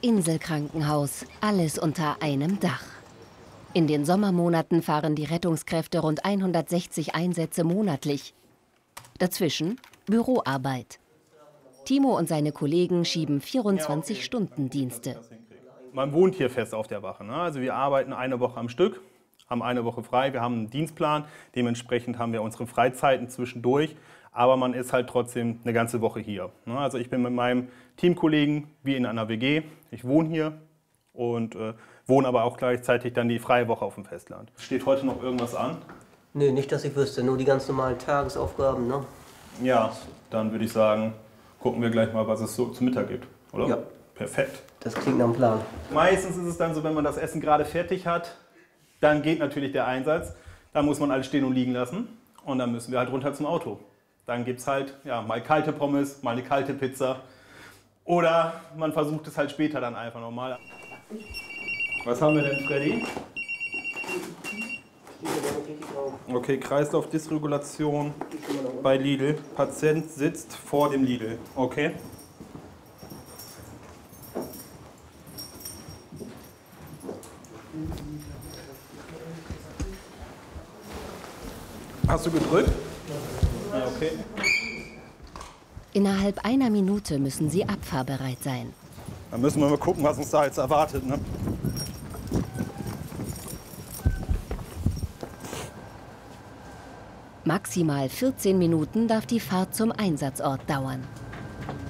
Inselkrankenhaus, alles unter einem Dach. In den Sommermonaten fahren die Rettungskräfte rund 160 Einsätze monatlich. Dazwischen Büroarbeit. Timo und seine Kollegen schieben 24-Stunden-Dienste. Man wohnt hier fest auf der Wache, ne? Also wir arbeiten eine Woche am Stück, haben eine Woche frei, wir haben einen Dienstplan, dementsprechend haben wir unsere Freizeiten zwischendurch, aber man ist halt trotzdem eine ganze Woche hier, ne? Also ich bin mit meinem Teamkollegen wie in einer WG, ich wohne hier und wohne aber auch gleichzeitig dann die freie Woche auf dem Festland. Steht heute noch irgendwas an? Nö, nicht, dass ich wüsste, nur die ganz normalen Tagesaufgaben, ne? Ja, dann würde ich sagen, gucken wir gleich mal, was es so zum Mittag gibt, oder? Ja. Perfekt. Das klingt nach dem Plan. Meistens ist es dann so, wenn man das Essen gerade fertig hat, dann geht natürlich der Einsatz. Dann muss man alles stehen und liegen lassen und dann müssen wir halt runter zum Auto. Dann gibt es halt ja, mal kalte Pommes, mal eine kalte Pizza oder man versucht es halt später dann einfach nochmal. Was haben wir denn, Freddy? Okay, Kreislaufdysregulation bei Lidl. Patient sitzt vor dem Lidl. Okay. Hast du gedrückt? Ja, okay. Innerhalb einer Minute müssen sie abfahrbereit sein. Dann müssen wir mal gucken, was uns da jetzt erwartet, ne? Maximal 14 Minuten darf die Fahrt zum Einsatzort dauern.